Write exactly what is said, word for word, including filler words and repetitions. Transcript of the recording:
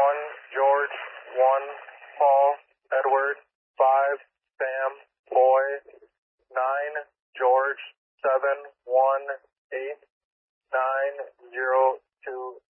one George, one Paul, Edward, five Sam, Boy, nine George, seven one eight nine zero two